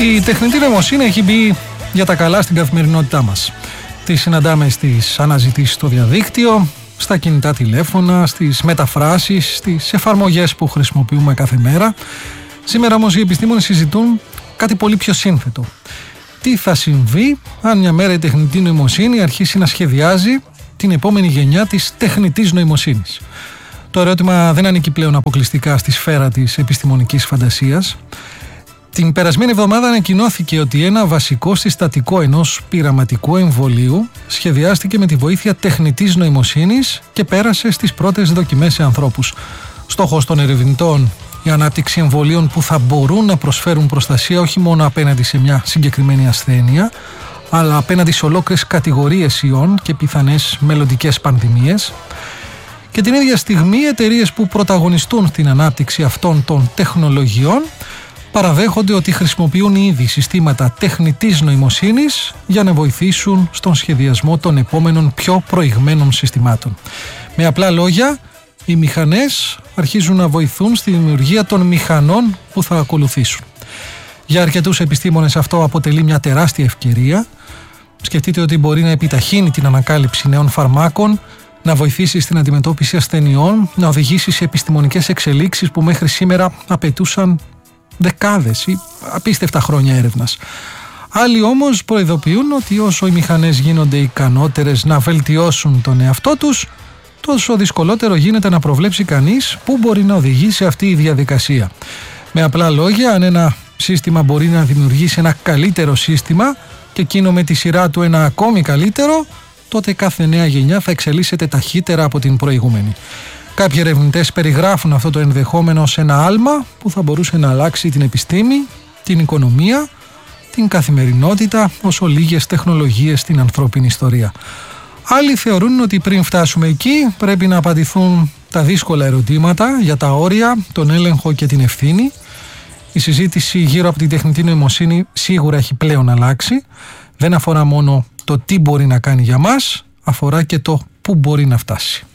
Η τεχνητή νοημοσύνη έχει μπει για τα καλά στην καθημερινότητά μας. Τη συναντάμε στις αναζητήσεις στο διαδίκτυο, στα κινητά τηλέφωνα, στις μεταφράσεις, στις εφαρμογές που χρησιμοποιούμε κάθε μέρα. Σήμερα όμως οι επιστήμονες συζητούν κάτι πολύ πιο σύνθετο. Τι θα συμβεί αν μια μέρα η τεχνητή νοημοσύνη αρχίσει να σχεδιάζει την επόμενη γενιά της τεχνητής νοημοσύνης? Το ερώτημα δεν ανήκει πλέον αποκλειστικά στη σφαίρα της επιστημονικής φαντασίας. Την περασμένη εβδομάδα ανακοινώθηκε ότι ένα βασικό συστατικό ενός πειραματικού εμβολίου σχεδιάστηκε με τη βοήθεια τεχνητής νοημοσύνης και πέρασε στις πρώτες δοκιμές σε ανθρώπους. Στόχος των ερευνητών η ανάπτυξη εμβολίων που θα μπορούν να προσφέρουν προστασία όχι μόνο απέναντι σε μια συγκεκριμένη ασθένεια, αλλά απέναντι σε ολόκληρες κατηγορίες ιών και πιθανές μελλοντικές πανδημίες. Και την ίδια στιγμή οι εταιρείες που πρωταγωνιστούν στην ανάπτυξη αυτών των τεχνολογιών παραδέχονται ότι χρησιμοποιούν ήδη συστήματα τεχνητής νοημοσύνης για να βοηθήσουν στον σχεδιασμό των επόμενων πιο προηγμένων συστημάτων. Με απλά λόγια, οι μηχανές αρχίζουν να βοηθούν στη δημιουργία των μηχανών που θα ακολουθήσουν. Για αρκετούς επιστήμονες αυτό αποτελεί μια τεράστια ευκαιρία. Σκεφτείτε ότι μπορεί να επιταχύνει την ανακάλυψη νέων φαρμάκων, να βοηθήσει στην αντιμετώπιση ασθενειών, να οδηγήσει σε επιστημονικές εξελίξεις που μέχρι σήμερα απαιτούσαν δεκάδες ή απίστευτα χρόνια έρευνας. Άλλοι όμως προειδοποιούν ότι όσο οι μηχανές γίνονται ικανότερες να βελτιώσουν τον εαυτό τους, τόσο δυσκολότερο γίνεται να προβλέψει κανείς πού μπορεί να οδηγήσει αυτή η διαδικασία. Με απλά λόγια, αν ένα σύστημα μπορεί να δημιουργήσει ένα καλύτερο σύστημα και εκείνο με τη σειρά του ένα ακόμη καλύτερο, τότε κάθε νέα γενιά θα εξελίσσεται ταχύτερα από την προηγούμενη. Κάποιοι ερευνητές περιγράφουν αυτό το ενδεχόμενο ως ένα άλμα που θα μπορούσε να αλλάξει την επιστήμη, την οικονομία, την καθημερινότητα, όσο λίγες τεχνολογίες στην ανθρώπινη ιστορία. Άλλοι θεωρούν ότι πριν φτάσουμε εκεί πρέπει να απαντηθούν τα δύσκολα ερωτήματα για τα όρια, τον έλεγχο και την ευθύνη. Η συζήτηση γύρω από την τεχνητή νοημοσύνη σίγουρα έχει πλέον αλλάξει. Δεν αφορά μόνο το τι μπορεί να κάνει για μας, αφορά και το πού μπορεί να φτάσει.